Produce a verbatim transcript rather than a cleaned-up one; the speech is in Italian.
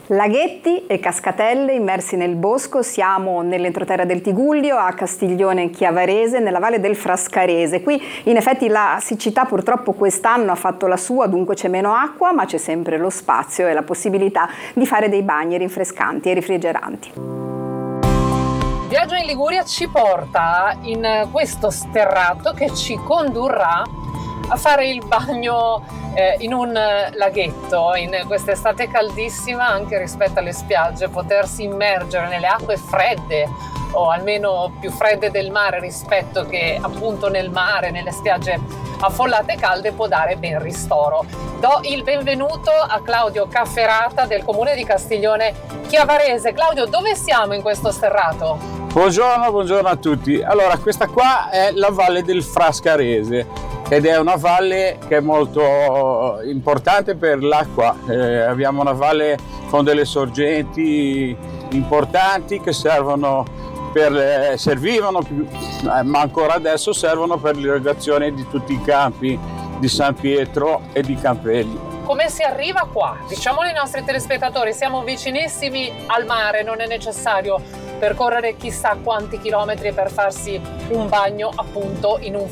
Laghetti e cascatelle immersi nel bosco, siamo nell'entroterra del Tigullio, a Castiglione Chiavarese, nella valle del Frascarese. Qui in effetti la siccità purtroppo quest'anno ha fatto la sua, dunque c'è meno acqua, ma c'è sempre lo spazio e la possibilità di fare dei bagni rinfrescanti e refrigeranti. Viaggio in Liguria ci porta in questo sterrato che ci condurrà a fare il bagno eh, in un laghetto in quest'estate caldissima, anche rispetto alle spiagge, potersi immergere nelle acque fredde o almeno più fredde del mare rispetto che appunto nel mare, nelle spiagge affollate e calde, può dare ben ristoro. Do il benvenuto a Claudio Cafferata del comune di Castiglione Chiavarese. Claudio, dove siamo in questo sterrato? Buongiorno, buongiorno a tutti. Allora, questa qua è la valle del Frascarese ed è una valle che è molto importante per l'acqua. Eh, abbiamo una valle con delle sorgenti importanti che servono per, eh, servivano, più, eh, ma ancora adesso servono per l'irrigazione di tutti i campi di San Pietro e di Campelli. Come si arriva qua? Diciamolo ai nostri telespettatori, siamo vicinissimi al mare, non è necessario percorrere chissà quanti chilometri per farsi un bagno appunto in un